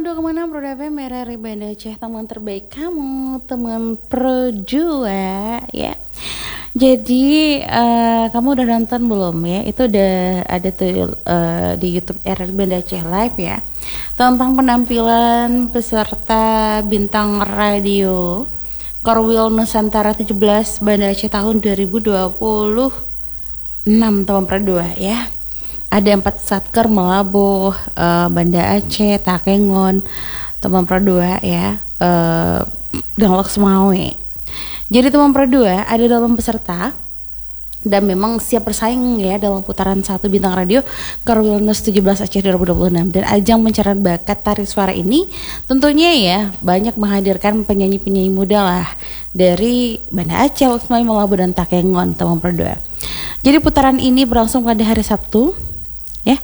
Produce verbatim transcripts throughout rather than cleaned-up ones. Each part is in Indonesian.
dua koma enam Pro F M R R I Banda Aceh, teman terbaik kamu, teman Pro-Jua ya. Jadi uh, kamu udah nonton belum ya? Itu udah ada tuh uh, di YouTube R R I Banda Aceh Live ya, tentang penampilan peserta bintang radio Korwil Nusantara tujuh belas Banda Aceh tahun dua ribu dua puluh enam teman Pro-Jua ya. Ada empat satker Melabuh, uh, Banda Aceh, Takengon, teman Pro-Jua ya, uh, dan Loksmawe. Jadi teman Pro-Jua ada dalam peserta dan memang siap bersaing ya dalam putaran satu bintang radio Korwil Nus tujuh belas Aceh dua ribu dua puluh enam. Dan ajang pencarian bakat tarik suara ini tentunya ya banyak menghadirkan penyanyi-penyanyi muda lah dari Banda Aceh, Loksmawe, Melabuh, dan Takengon teman Pro-Jua. Jadi putaran ini berlangsung pada hari Sabtu ya,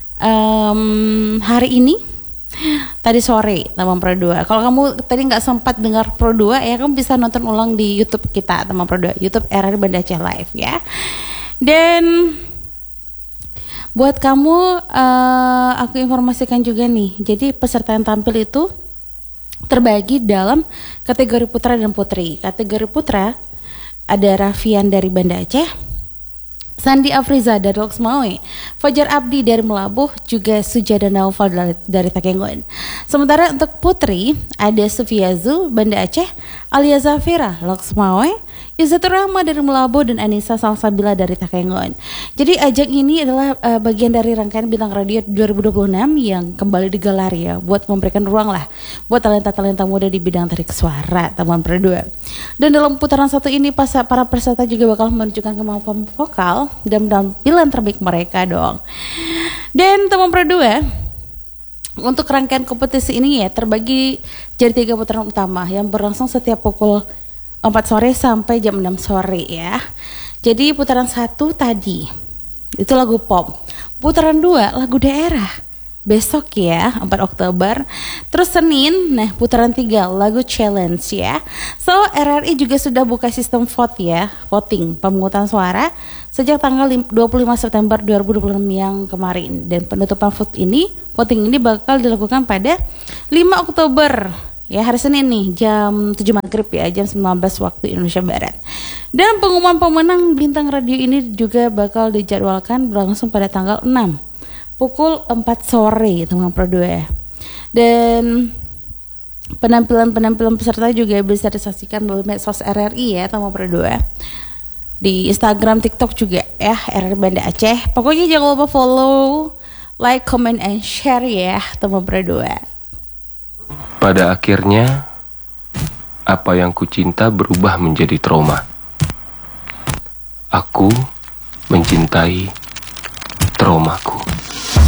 um, hari ini tadi sore teman Pro-Jua. Kalau kamu tadi nggak sempat dengar Pro-Jua ya, kamu bisa nonton ulang di YouTube kita teman Pro-Jua, YouTube R R I Banda Aceh Live ya. Dan buat kamu uh, aku informasikan juga nih, jadi peserta yang tampil itu terbagi dalam kategori putra dan putri. Kategori putra ada Raffian dari Banda Aceh, Sandi Afriza dari Loksmawe, Fajar Abdi dari Melabuh, juga Sujada Naufal dari, dari Takengon. Sementara untuk putri ada Sufiazu Banda Aceh, Alia Zafira Loksmawe, Izzatur Rahma dari Melabuh, dan Anissa Salsabila dari Takengon. Jadi ajang ini adalah uh, bagian dari rangkaian bintang radio dua ribu dua puluh enam yang kembali digelar ya, buat memberikan ruang lah buat talenta-talenta muda di bidang tarik suara teman Pro-Jua. Dan dalam putaran satu ini pas para peserta juga bakal menunjukkan kemampuan vokal dan penampilan terbaik mereka dong. Dan teman Pro-Jua, untuk rangkaian kompetisi ini ya terbagi jadi tiga putaran utama yang berlangsung setiap pukul empat sore sampai jam enam sore ya. Jadi putaran satu tadi itu lagu pop, putaran dua lagu daerah besok ya empat Oktober, terus Senin nah putaran tiga lagu challenge ya. So R R I juga sudah buka sistem vote ya, voting pemungutan suara sejak tanggal dua puluh lima September dua ribu dua puluh enam yang kemarin, dan penutupan vote ini voting ini bakal dilakukan pada lima Oktober ya, hari Senin nih jam tujuh maghrib ya, jam sembilan belas waktu Indonesia Barat. Dan pengumuman pemenang bintang radio ini juga bakal dijadwalkan berlangsung pada tanggal enam pukul empat sore teman Pro-Jua. Dan penampilan-penampilan peserta juga bisa disaksikan melalui medsos R R I ya teman Pro-Jua, di Instagram, TikTok juga ya, R R I Banda Aceh. Pokoknya jangan lupa follow, like, comment, and share ya teman Pro-Jua. Pada akhirnya, apa yang kucinta berubah menjadi trauma. Aku mencintai traumaku.